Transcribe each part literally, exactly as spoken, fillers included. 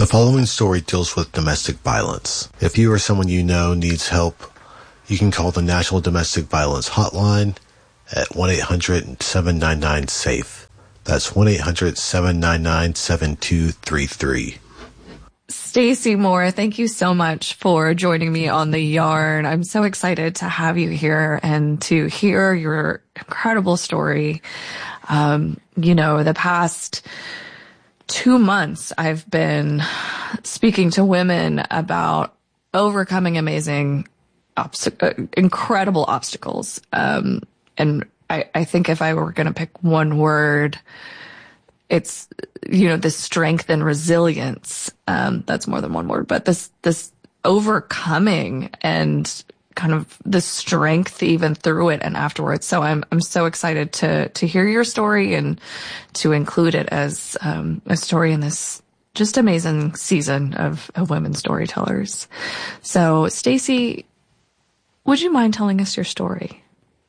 The following story deals with domestic violence. If you or someone you know needs help, you can call the National Domestic Violence Hotline at one eight hundred seven nine nine SAFE. That's one eight hundred seven nine nine seven two three three. Stacey Moore, thank you so much for joining me on The Yarn. I'm so excited to have you here and to hear your incredible story. Um, you know, the past two months, I've been speaking to women about overcoming amazing, obst- uh, incredible obstacles. Um, and I, I think if I were going to pick one word, it's, you know, this strength and resilience. Um, that's more than one word, but this, this overcoming and kind of the strength even through it and afterwards. So I'm, I'm so excited to, to hear your story and to include it as, um, a story in this just amazing season of, of women storytellers. So Stacey, would you mind telling us your story?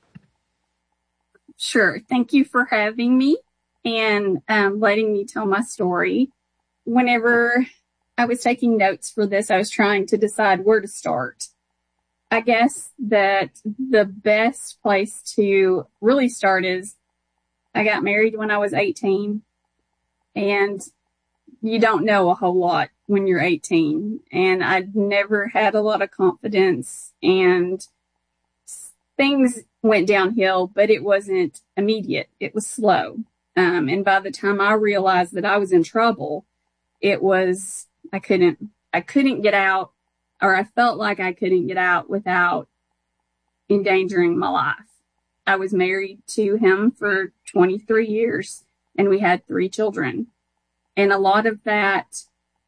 Sure. Thank you for having me and um, letting me tell my story. Whenever I was taking notes for this, I was trying to decide where to start. I guess that the best place to really start is I got married when I was eighteen, and you don't know a whole lot when you're eighteen. And I'd never had a lot of confidence, and things went downhill, but it wasn't immediate. It was slow. Um, and by the time I realized that I was in trouble, it was, I couldn't, I couldn't get out, or I felt like I couldn't get out without endangering my life. I was married to him for twenty-three years, and we had three children. And a lot of that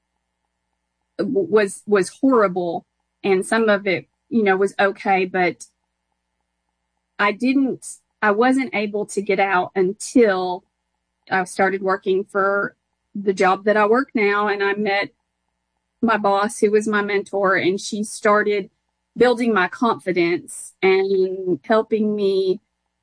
was, was horrible. And some of it, you know, was okay, but I didn't, I wasn't able to get out until I started working for the job that I work now. And I met my boss, who was my mentor, and she started building my confidence and helping me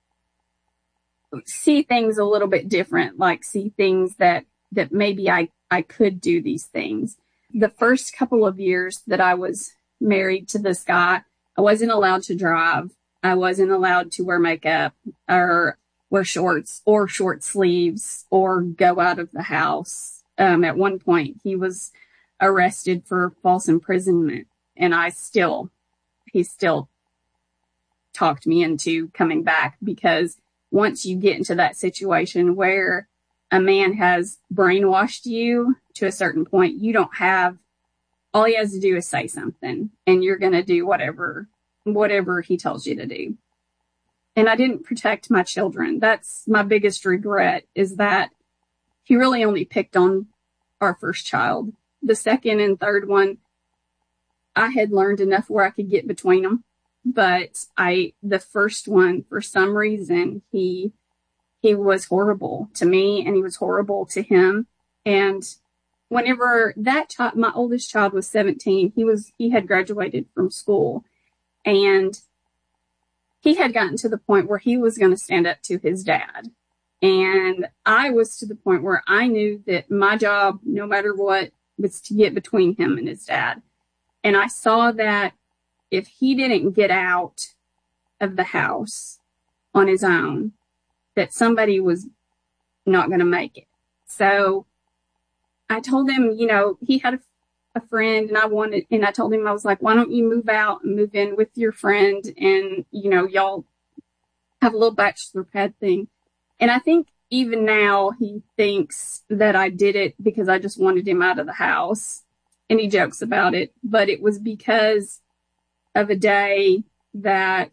see things a little bit different, like see things that, that maybe I, I could do these things. The first couple of years that I was married to this guy, I wasn't allowed to drive. I wasn't allowed to wear makeup or wear shorts or short sleeves or go out of the house. Um, at one point, he was arrested for false imprisonment, and I still, he still talked me into coming back, because once you get into that situation where a man has brainwashed you to a certain point, you don't have, all he has to do is say something, and you're going to do whatever whatever he tells you to do. And I didn't protect my children. That's my biggest regret, is that he really only picked on our first child. The second and third one, I had learned enough where I could get between them. But I, the first one, for some reason, he, he was horrible to me, and he was horrible to him. And whenever that child, my oldest child was seventeen, he was, he had graduated from school. And he had gotten to the point where he was going to stand up to his dad. And I was to the point where I knew that my job, no matter what, was to get between him and his dad. And I saw that if he didn't get out of the house on his own, that somebody was not going to make it. So I told him, you know, he had a a friend, and I wanted, and I told him, I was like, why don't you move out and move in with your friend, and, you know, y'all have a little bachelor pad thing. And I think even now he thinks that I did it because I just wanted him out of the house, and he jokes about it, but it was because of a day that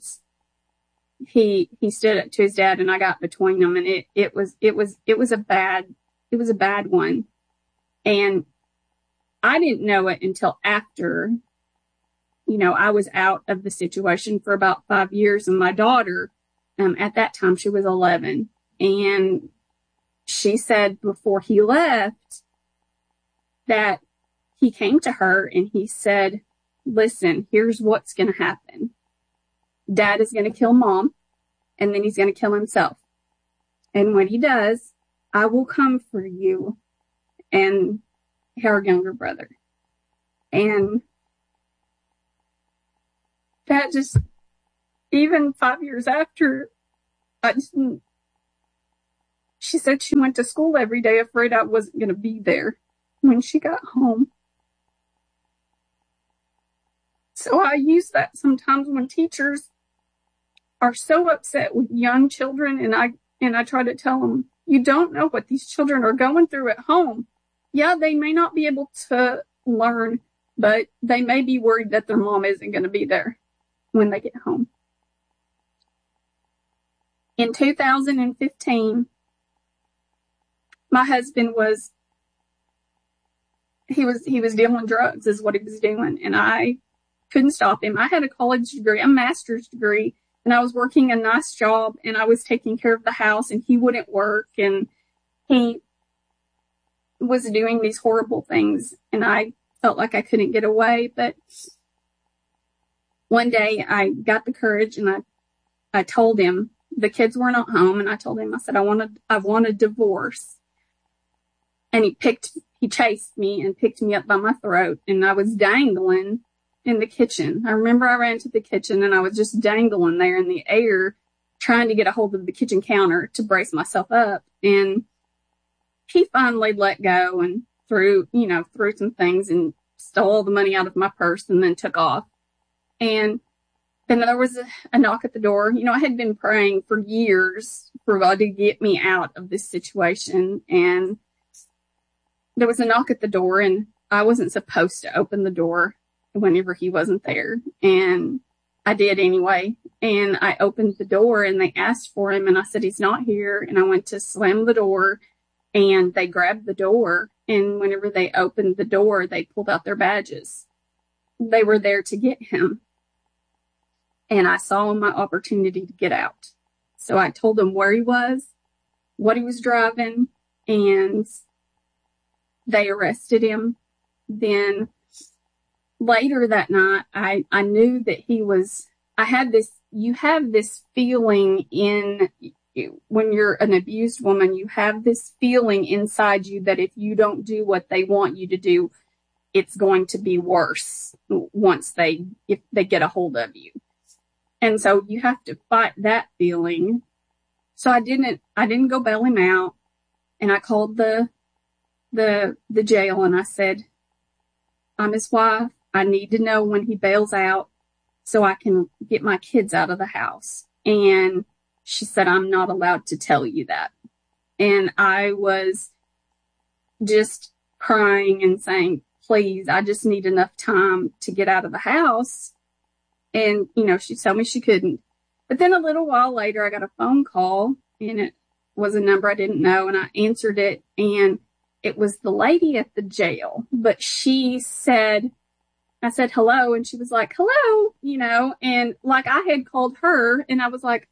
he, he stood up to his dad, and I got between them, and it, it was, it was, it was a bad, it was a bad one. And I didn't know it until after, you know, I was out of the situation for about five years. And my daughter, um, at that time, she was eleven. And she said before he left that he came to her and he said, listen, here's what's going to happen. Dad is going to kill mom, and then he's going to kill himself. And when he does, I will come for you. And our younger brother. And that just, even five years after, I just, she said she went to school every day afraid I wasn't going to be there when she got home. So I use that sometimes when teachers are so upset with young children, and I and I try to tell them, you don't know what these children are going through at home. Yeah, they may not be able to learn, but they may be worried that their mom isn't going to be there when they get home. In two thousand fifteen, my husband was, he was, he was dealing drugs is what he was doing. And I couldn't stop him. I had a college degree, a master's degree, and I was working a nice job, and I was taking care of the house, and he wouldn't work, and he was doing these horrible things, and I felt like I couldn't get away. But one day I got the courage, and I, I told him, the kids were not home, and I told him, I said, I want a, I want a divorce. And he picked, he chased me and picked me up by my throat, and I was dangling in the kitchen. I remember I ran to the kitchen, and I was just dangling there in the air, trying to get a hold of the kitchen counter to brace myself up. And he finally let go and threw, you know, threw some things and stole all the money out of my purse and then took off. And then there was a, a knock at the door. You know, I had been praying for years for God to get me out of this situation. And there was a knock at the door, and I wasn't supposed to open the door whenever he wasn't there. And I did anyway. And I opened the door, and they asked for him, and I said, he's not here. And I went to slam the door, and they grabbed the door. And whenever they opened the door, they pulled out their badges. They were there to get him. And I saw my opportunity to get out. So I told them where he was, what he was driving, and they arrested him. Then later that night, I, I knew that he was, I had this, you have this feeling in, when you're an abused woman, you have this feeling inside you that if you don't do what they want you to do, it's going to be worse once they, if they get a hold of you. And so you have to fight that feeling. So I didn't, I didn't go bail him out. And I called the, the, the jail, and I said, I'm his wife. I need to know when he bails out so I can get my kids out of the house. And she said, I'm not allowed to tell you that. And I was just crying and saying, please, I just need enough time to get out of the house. And, you know, she told me she couldn't. But then a little while later, I got a phone call, and it was a number I didn't know, and I answered it, and it was the lady at the jail. But she said, I said, hello, and she was like, hello, you know, and like I had called her, and I was like,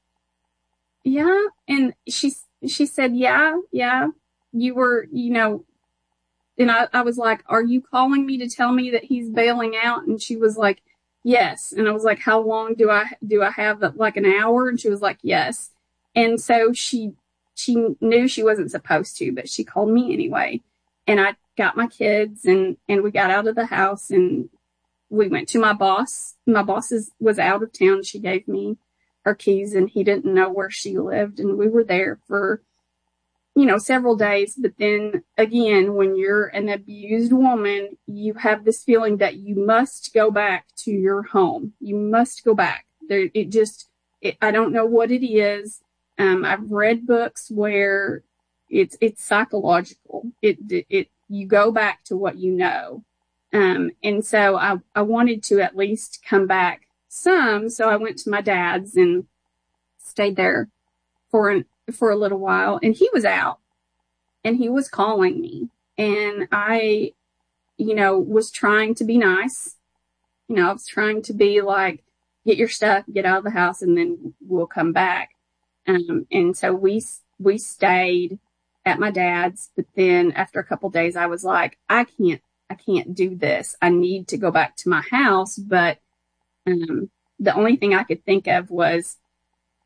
yeah, and she, she said, yeah, yeah, you were, you know, and I, I was like, are you calling me to tell me that he's bailing out? And she was like, yes. And I was like, how long do I, do I have? Like an hour? And she was like, yes. And so she, she knew she wasn't supposed to, but she called me anyway. And I got my kids, and, and we got out of the house, and we went to my boss. My boss is, was out of town. She gave me her keys, and he didn't know where she lived. And we were there for, you know, several days. But then again, when you're an abused woman, you have this feeling that you must go back to your home. You must go back there. It just, it, I don't know what it is. Um, I've read books where it's, it's psychological. It, it, it, you go back to what you know. Um, and so I, I wanted to at least come back some. So I went to my dad's and stayed there for an, for a little while, and he was out, and he was calling me, and I, you know, was trying to be nice. You know, I was trying to be like, get your stuff, get out of the house, and then we'll come back. Um, and so we, we stayed at my dad's, but then after a couple of days, I was like, I can't, I can't do this. I need to go back to my house. But, um, the only thing I could think of was,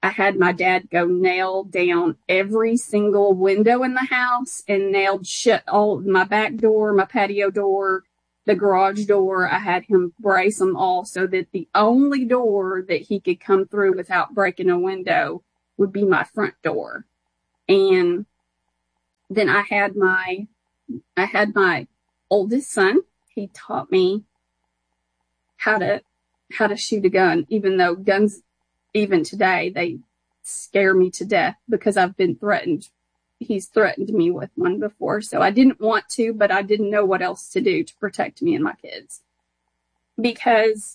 I had my dad go nail down every single window in the house and nailed shut all my back door, my patio door, the garage door. I had him brace them all so that the only door that he could come through without breaking a window would be my front door. And then I had my, I had my oldest son. He taught me how to, how to shoot a gun, even though guns, even today, they scare me to death because I've been threatened. He's threatened me with one before. So I didn't want to, but I didn't know what else to do to protect me and my kids. Because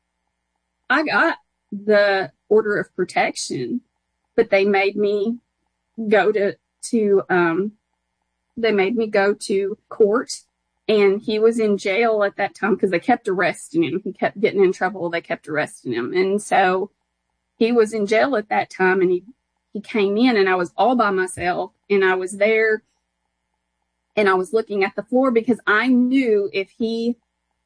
I got the order of protection, but they made me go to, to, um, they made me go to court, and he was in jail at that time because they kept arresting him. He kept getting in trouble. They kept arresting him. And so he was in jail at that time, and he, he came in, and I was all by myself, and I was there, and I was looking at the floor because I knew if he,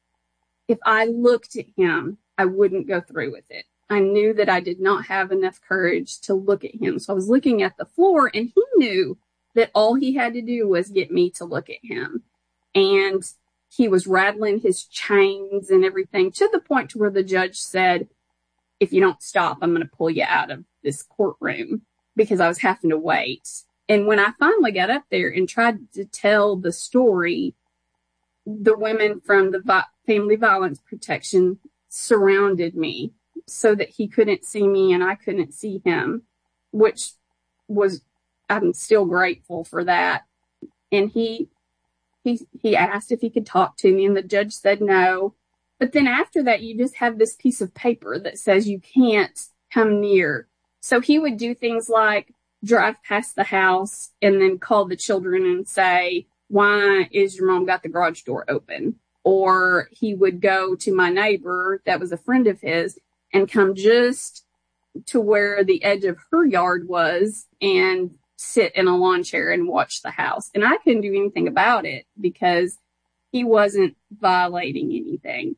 if I looked at him, I wouldn't go through with it. I knew that I did not have enough courage to look at him. So I was looking at the floor, and he knew that all he had to do was get me to look at him. And he was rattling his chains and everything to the point to where the judge said, if you don't stop, I'm going to pull you out of this courtroom, because I was having to wait. And when I finally got up there and tried to tell the story, the women from the vi- family violence protection surrounded me so that he couldn't see me and I couldn't see him, which was, I'm still grateful for that. And he, he, he asked if he could talk to me, and the judge said no. But then after that, you just have this piece of paper that says you can't come near. So he would do things like drive past the house and then call the children and say, why is your mom got the garage door open? Or he would go to my neighbor that was a friend of his and come just to where the edge of her yard was and sit in a lawn chair and watch the house. And I couldn't do anything about it because he wasn't violating anything.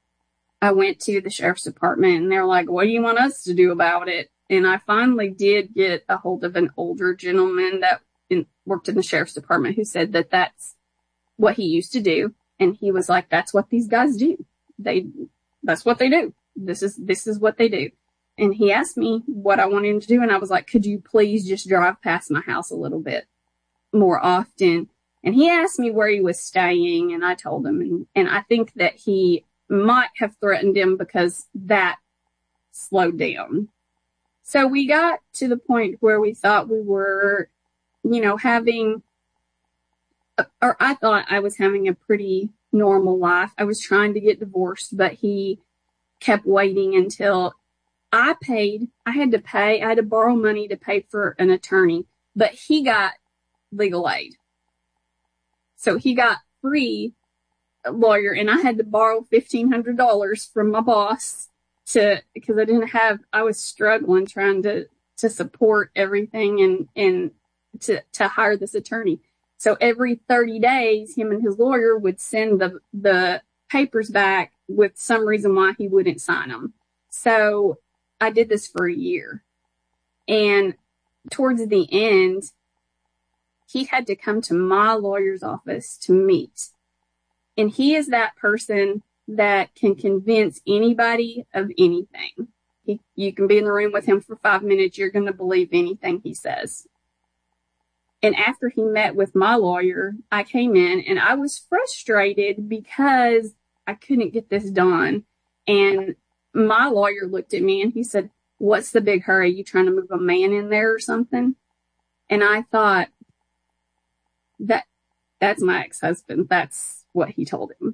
I went to the sheriff's department, and they're like, what do you want us to do about it? And I finally did get a hold of an older gentleman that in, worked in the sheriff's department, who said that that's what he used to do. And he was like, that's what these guys do. They, that's what they do. This is, this is what they do. And he asked me what I wanted him to do. And I was like, could you please just drive past my house a little bit more often? And he asked me where he was staying, and I told him. And, and I think that he might have threatened him because that slowed down. So we got to the point where we thought we were, you know, having, or I thought I was having a pretty normal life. I was trying to get divorced, but he kept waiting until I paid. I had to pay. I had to borrow money to pay for an attorney, but he got legal aid. So he got free lawyer, and I had to borrow fifteen hundred dollars from my boss to, because I didn't have, I was struggling trying to, to support everything and, and to, to hire this attorney. So every thirty days, him and his lawyer would send the, the papers back with some reason why he wouldn't sign them. So I did this for a year, and towards the end, he had to come to my lawyer's office to meet. And he is that person that can convince anybody of anything. He, you can be in the room with him for five minutes. You're going to believe anything he says. And after he met with my lawyer, I came in and I was frustrated because I couldn't get this done. And my lawyer looked at me and he said, what's the big hurry? You trying to move a man in there or something? And I thought, that that's my ex-husband. That's what he told him.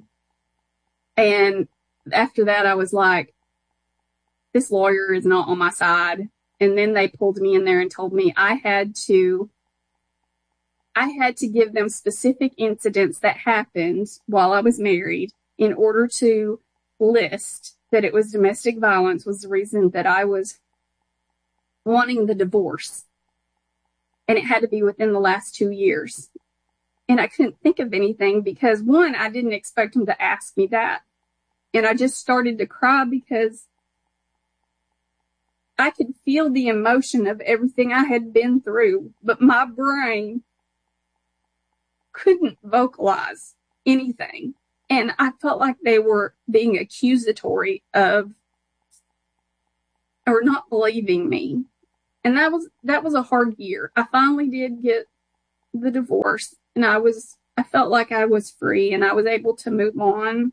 And after that, I was like, this lawyer is not on my side. And then they pulled me in there and told me I had to, I had to give them specific incidents that happened while I was married in order to list that it was domestic violence was the reason that I was wanting the divorce. And it had to be within the last two years. And I couldn't think of anything because, one, I didn't expect him to ask me that. And I just started to cry because I could feel the emotion of everything I had been through, but my brain couldn't vocalize anything. And I felt like they were being accusatory of, or not believing me. And that was, that was a hard year. I finally did get the divorce, and I was, I felt like I was free and I was able to move on.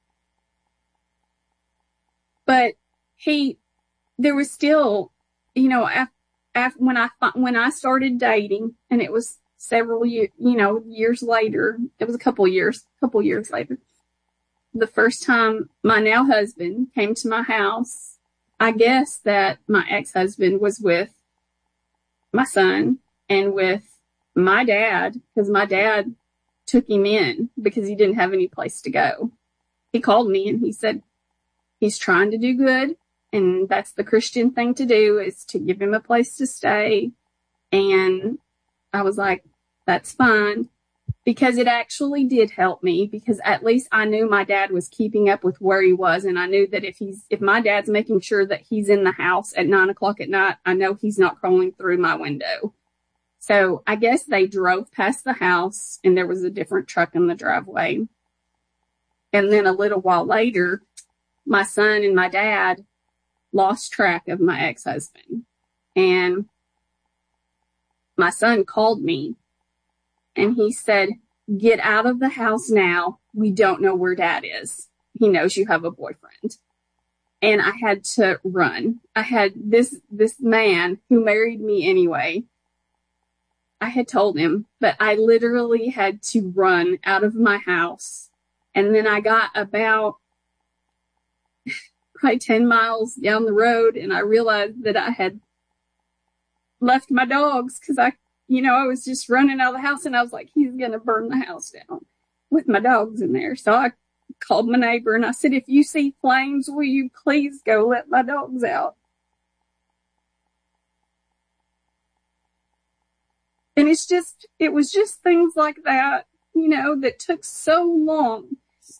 But he, there was still, you know, af, af, when I, when I started dating, and it was several years, you know, years later, it was a couple years, couple years later, the first time my now husband came to my house, I guess that my ex-husband was with my son and with my dad, because my dad took him in because he didn't have any place to go. He called me and he said, he's trying to do good, and that's the Christian thing to do, is to give him a place to stay. And I was like, that's fine, because it actually did help me, because at least I knew my dad was keeping up with where he was. And I knew that if he's, if my dad's making sure that he's in the house at nine o'clock at night, I know he's not crawling through my window. So I guess they drove past the house and there was a different truck in the driveway. And then a little while later, my son and my dad lost track of my ex-husband. And my son called me and he said, get out of the house now. We don't know where dad is. He knows you have a boyfriend. And I had to run. I had this, this man who married me anyway. I had told him, but I literally had to run out of my house. And then I got about probably ten miles down the road and I realized that I had left my dogs, because I, you know, I was just running out of the house and I was like, he's going to burn the house down with my dogs in there. So I called my neighbor and I said, if you see flames, will you please go let my dogs out? And it's just, it was just things like that, you know, that took so long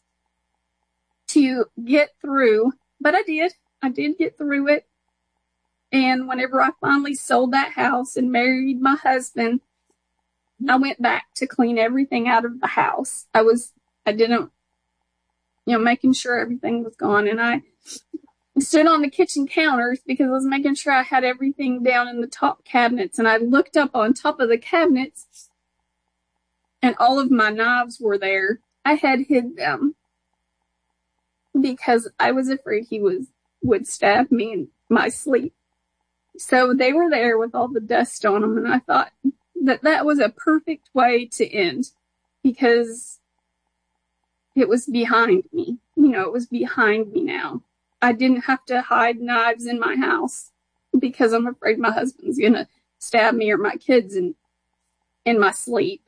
to get through. But I did. I did get through it. And whenever I finally sold that house and married my husband, I went back to clean everything out of the house. I was, I didn't, you know, making sure everything was gone. And I stood on the kitchen counters because I was making sure I had everything down in the top cabinets. And I looked up on top of the cabinets and all of my knives were there. I had hid them because I was afraid he was, would stab me in my sleep. So they were there with all the dust on them. And I thought that that was a perfect way to end, because it was behind me. You know, it was behind me now. I didn't have to hide knives in my house because I'm afraid my husband's going to stab me or my kids in, in my sleep.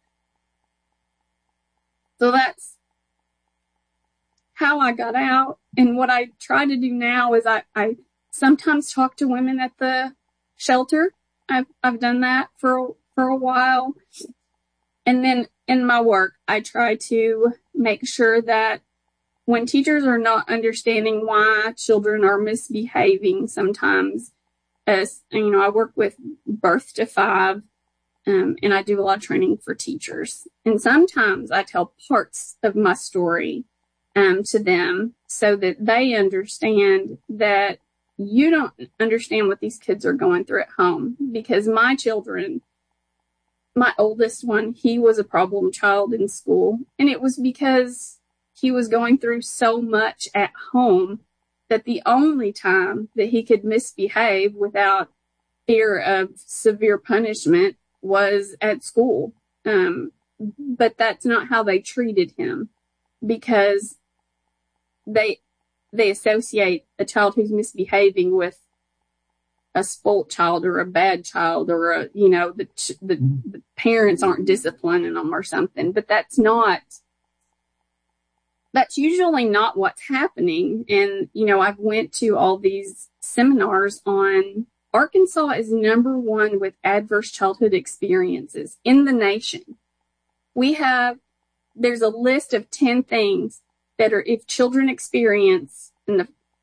So that's how I got out. And what I try to do now is I, I sometimes talk to women at the shelter. I've, I've done that for, for a while. And then in my work, I try to make sure that when teachers are not understanding why children are misbehaving sometimes, as you know, I work with birth to five, um, and I do a lot of training for teachers. And sometimes I tell parts of my story um, to them so that they understand that you don't understand what these kids are going through at home. Because my children, my oldest one, he was a problem child in school, and it was because he was going through so much at home that the only time that he could misbehave without fear of severe punishment was at school. Um, but that's not how they treated him, because they, they associate a child who's misbehaving with a spoilt child or a bad child, or a, you know, the, the, the parents aren't disciplining them or something, but that's not, That's usually not what's happening. And, you know, I've went to all these seminars on Arkansas is number one with adverse childhood experiences in the nation. We have, there's a list of ten things that are, if children experience, and the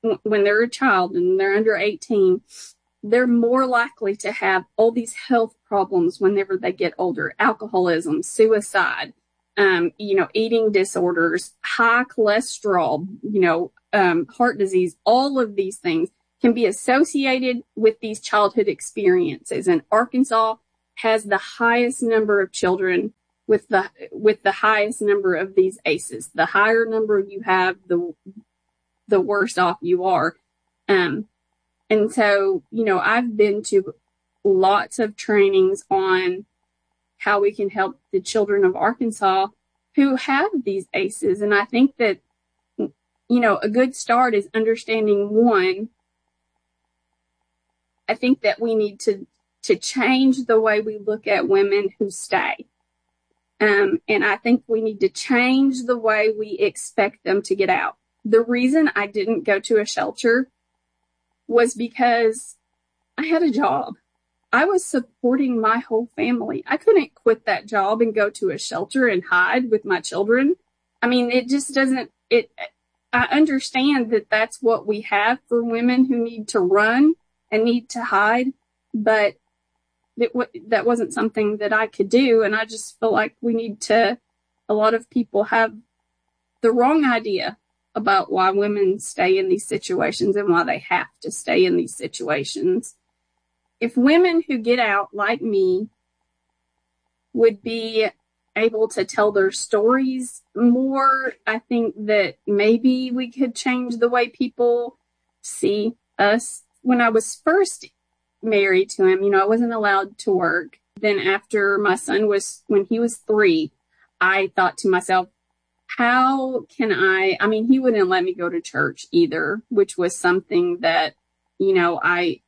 w- when they're a child and they're under eighteen, they're more likely to have all these health problems whenever they get older. Alcoholism, suicide, um, you know, eating disorders, high cholesterol, you know, um, heart disease, all of these things can be associated with these childhood experiences. And Arkansas has the highest number of children with the with the highest number of these A C Es. The higher number you have, the the worse off you are. Um, and so, you know, I've been to lots of trainings on how we can help the children of Arkansas who have these A C Es. And I think that, you know, a good start is understanding, one, I think that we need to to change the way we look at women who stay. Um, and I think we need to change the way we expect them to get out. The reason I didn't go to a shelter was because I had a job. I was supporting my whole family. I couldn't quit that job and go to a shelter and hide with my children. I mean, it just doesn't, it, I understand that that's what we have for women who need to run and need to hide, but it w- that wasn't something that I could do. And I just feel like we need to, a lot of people have the wrong idea about why women stay in these situations and why they have to stay in these situations. If women who get out like me would be able to tell their stories more, I think that maybe we could change the way people see us. When I was first married to him, you know, I wasn't allowed to work. Then after my son was, when he was three, I thought to myself, how can I, I mean, he wouldn't let me go to church either, which was something that, you know, I,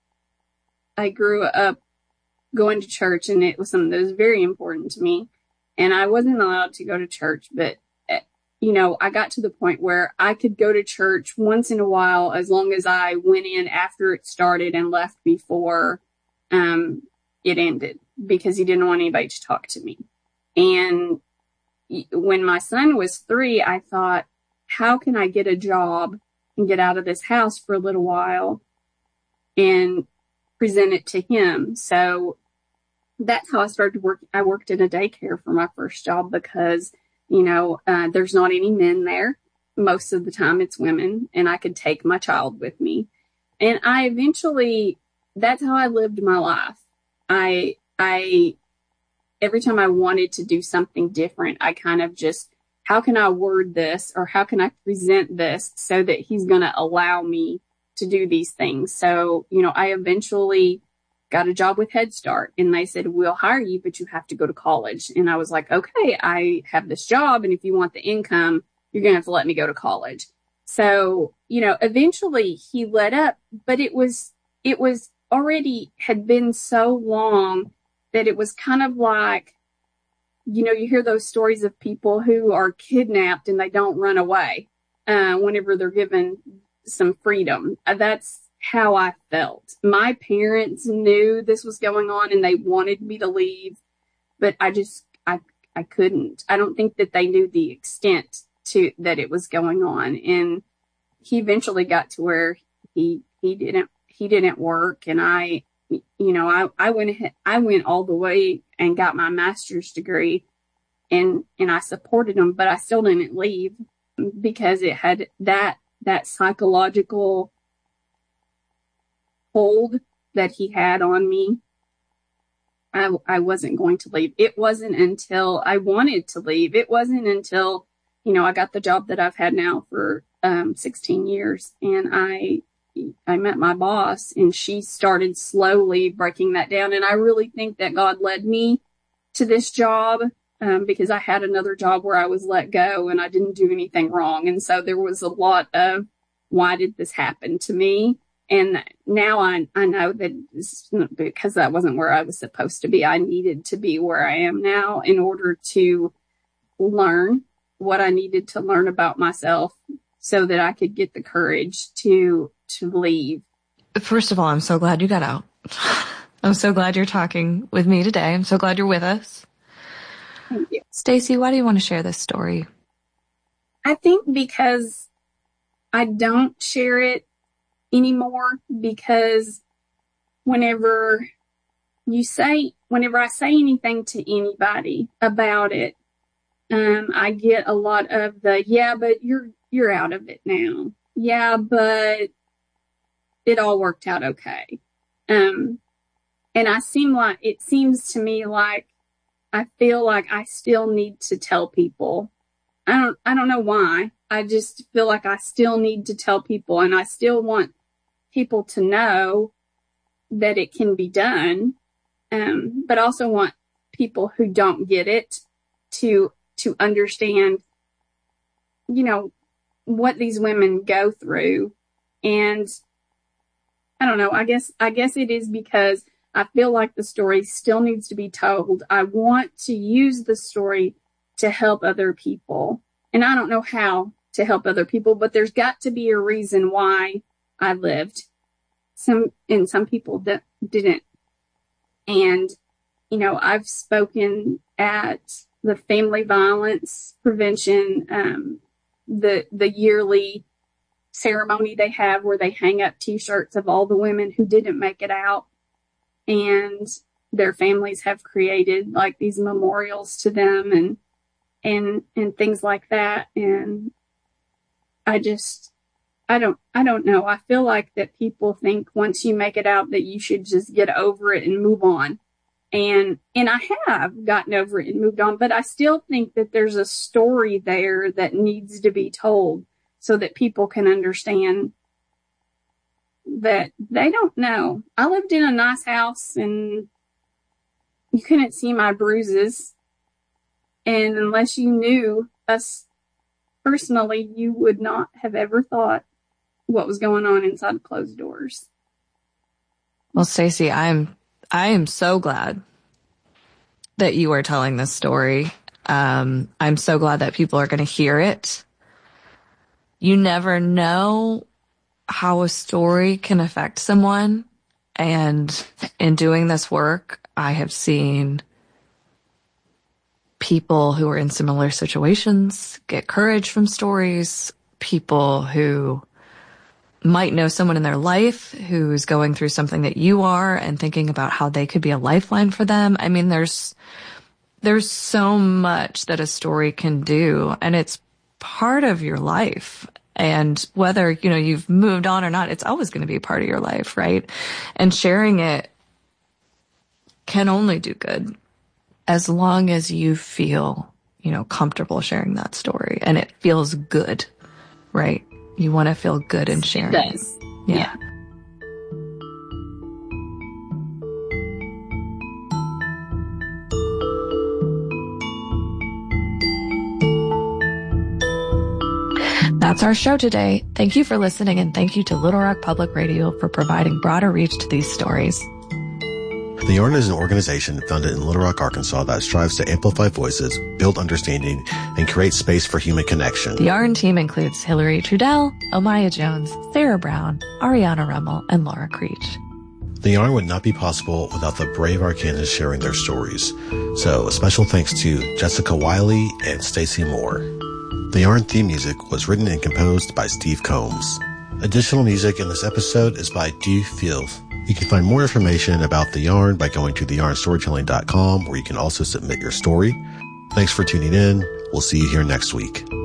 I grew up going to church, and it was something that was very important to me. And I wasn't allowed to go to church, but, you know, I got to the point where I could go to church once in a while as long as I went in after it started and left before um, it ended, because he didn't want anybody to talk to me. And when my son was three, I thought, how can I get a job and get out of this house for a little while and present it to him? So that's how I started working. I worked in a daycare for my first job because, you know, uh, there's not any men there. Most of the time it's women, and I could take my child with me. And I eventually, that's how I lived my life. I, I, every time I wanted to do something different, I kind of just, how can I word this, or how can I present this so that he's going to allow me to do these things? So, you know, I eventually got a job with Head Start, and they said, we'll hire you, but you have to go to college. And I was like, okay, I have this job, and if you want the income, you're going to have to let me go to college. So, you know, eventually he let up, but it was, it was already had been so long that it was kind of like, you know, you hear those stories of people who are kidnapped and they don't run away uh, whenever they're given some freedom. Uh, that's how I felt. My parents knew this was going on and they wanted me to leave, but I just, I, I couldn't. I don't think that they knew the extent to that it was going on. And he eventually got to where he, he didn't, he didn't work. And I, you know, I, I went ahead, I went all the way and got my master's degree, and, and I supported him, but I still didn't leave because it had that, that psychological hold that he had on me. I, I wasn't going to leave. It wasn't until I wanted to leave. It wasn't until, you know, I got the job that I've had now for um, sixteen years, and I, I met my boss, and she started slowly breaking that down. And I really think that God led me to this job um, because I had another job where I was let go and I didn't do anything wrong. And so there was a lot of, why did this happen to me? And now I, I know that it's because that wasn't where I was supposed to be. I needed to be where I am now in order to learn what I needed to learn about myself so that I could get the courage to to leave. First of all, I'm so glad you got out. I'm so glad you're talking with me today. I'm so glad you're with us. Thank you. Stacy, why do you want to share this story? I think because I don't share it anymore, because whenever you say, whenever I say anything to anybody about it, um, I get a lot of the, yeah, but you're, you're out of it now. Yeah, but it all worked out okay. Um, and I seem like, it seems to me like I feel like I still need to tell people. I don't, I don't know why. I just feel like I still need to tell people, and I still want people to know that it can be done. Um, but also want people who don't get it to, to understand, you know, what these women go through. And I don't know, I guess, I guess it is because I feel like the story still needs to be told. I want to use the story to help other people. And I don't know how to help other people, but there's got to be a reason why I lived. Some, and some people that didn't. And, you know, I've spoken at the family violence prevention, um, the, the yearly ceremony they have where they hang up t-shirts of all the women who didn't make it out, and their families have created like these memorials to them and, and, and things like that. And I just, I don't, I don't know. I feel like that people think once you make it out that you should just get over it and move on. And, and I have gotten over it and moved on, but I still think that there's a story there that needs to be told so that people can understand that they don't know. I lived in a nice house and you couldn't see my bruises. And unless you knew us personally, you would not have ever thought what was going on inside closed doors. Well, Stacey, I'm I am so glad that you are telling this story. Um, I'm so glad that people are going to hear it. You never know how a story can affect someone. And in doing this work, I have seen people who are in similar situations get courage from stories, people who might know someone in their life who's going through something that you are and thinking about how they could be a lifeline for them. I mean, there's, there's so much that a story can do, and it's part of your life. And whether, you know, you've moved on or not, it's always going to be a part of your life, right? And sharing it can only do good as long as you feel, you know, comfortable sharing that story and it feels good, right? You want to feel good in sharing it. Does. Yeah. yeah. That's our show today. Thank you for listening, and thank you to Little Rock Public Radio for providing broader reach to these stories. The Yarn is an organization founded in Little Rock, Arkansas that strives to amplify voices, build understanding, and create space for human connection. The Yarn team includes Hillary Trudell, Omaya Jones, Sarah Brown, Ariana Rummel, and Laura Creech. The Yarn would not be possible without the brave Arkansans sharing their stories. So a special thanks to Jessica Wiley and Stacey Moore. The Yarn theme music was written and composed by Steve Combs. Additional music in this episode is by Du Feel. You can find more information about The Yarn by going to the yarn storytelling dot com, where you can also submit your story. Thanks for tuning in. We'll see you here next week.